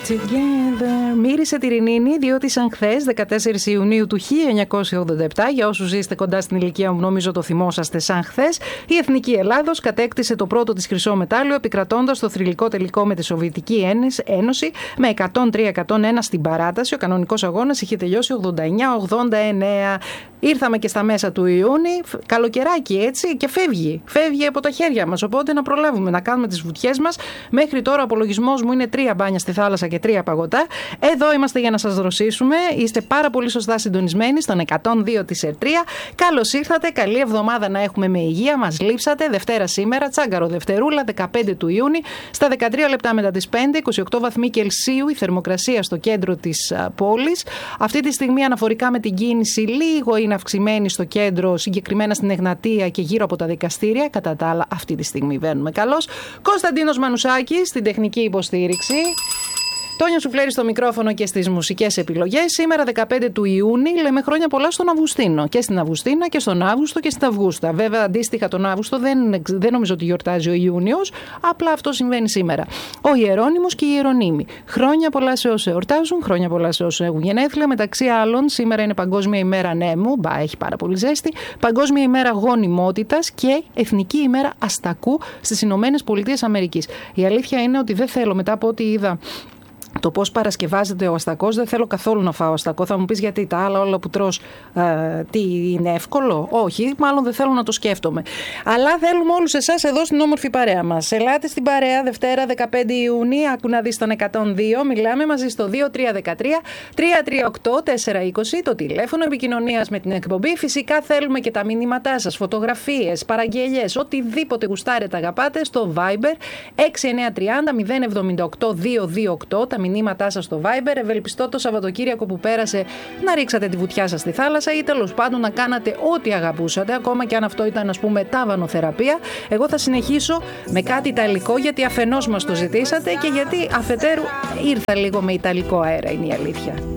Together. Μύρισε τη Ρινίνη, διότι σαν χθες, 14 Ιουνίου του 1987, για όσους είστε κοντά στην ηλικία μου, νομίζω το θυμόσαστε σαν χθες, η Εθνική Ελλάδος κατέκτησε το πρώτο της χρυσό μετάλλιο, επικρατώντας το θρυλικό τελικό με τη Σοβιετική Ένωση με 103-101 στην παράταση. Ο κανονικός αγώνας είχε τελειώσει 89-89. Ήρθαμε και στα μέσα του Ιούνιου, καλοκαιράκι έτσι, και φεύγει από τα χέρια μας. Οπότε να προλάβουμε να κάνουμε τις βουτιές μας. Μέχρι τώρα ο απολογισμός μου είναι 3 μπάνια στη θάλασσα και 3 παγωτά. Εδώ είμαστε για να σας δροσίσουμε. Είστε πάρα πολύ σωστά συντονισμένοι στον 102 της ΕΡΤΡΙΑ. Καλώς ήρθατε. Καλή εβδομάδα να έχουμε με υγεία. Μας λείψατε. Δευτέρα σήμερα, τσάγκαρο Δευτερούλα, 15 του Ιούνιου. Στα 13 λεπτά μετά τις 5, 28 βαθμοί Κελσίου η θερμοκρασία στο κέντρο της πόλης. Αυτή τη στιγμή αναφορικά με την κίνηση λίγο είναι αυξημένη στο κέντρο, συγκεκριμένα στην Εγνατία και γύρω από τα δικαστήρια. Κατά τα άλλα, αυτή τη στιγμή βαίνουμε καλώς. Κωνσταντίνος Μανουσάκης στην τεχνική υποστήριξη. Τόνια Σουφλέρη στο μικρόφωνο και στις μουσικές επιλογές. Σήμερα 15 του Ιούνιου λέμε χρόνια πολλά στον Αυγουστίνο. Και στην Αυγουστίνα και στον Αύγουστο και στην Αυγούστα. Βέβαια, αντίστοιχα τον Αύγουστο δεν νομίζω ότι γιορτάζει ο Ιούνιος. Απλά αυτό συμβαίνει σήμερα. Ο Ιερώνυμος και η Ιερονύμη. Χρόνια πολλά σε όσους εορτάζουν, χρόνια πολλά σε όσους έχουν γενέθλια. Μεταξύ άλλων, σήμερα είναι Παγκόσμια ημέρα ανέμου. Έχει πάρα πολύ ζέστη. Παγκόσμια ημέρα γονιμότητας και Εθνική ημέρα αστακού στις Ηνωμένες Πολιτείες Αμερικής. Η αλήθεια είναι ότι δεν θέλω, μετά από ό,τι είδα το πώς παρασκευάζεται ο αστακός, δεν θέλω καθόλου να φάω αστακό. Θα μου πεις γιατί τα άλλα όλα που τρως τι είναι εύκολο? Όχι, μάλλον δεν θέλω να το σκέφτομαι. Αλλά θέλουμε όλους εσάς εδώ στην όμορφη παρέα μας. Ελάτε στην παρέα Δευτέρα 15 Ιουνίου, άκου να δεις τον 102. Μιλάμε μαζί στο 2313-338-420, το τηλέφωνο επικοινωνίας με την εκπομπή. Φυσικά θέλουμε και τα μηνύματά σας, φωτογραφίες, παραγγελίες, οτιδήποτε γουστάρετε αγαπάτε στο Viber 6930-078-228. Τα μηνύματά σας στο Viber. Ευελπιστώ το Σαββατοκύριακο που πέρασε να ρίξατε τη βουτιά σας στη θάλασσα ή τέλος πάντων να κάνατε ό,τι αγαπούσατε, ακόμα και αν αυτό ήταν, ας πούμε, τάβανοθεραπεία. Εγώ θα συνεχίσω με κάτι ιταλικό, γιατί αφενός μας το ζητήσατε και γιατί αφετέρου ήρθα λίγο με ιταλικό αέρα, είναι η αλήθεια.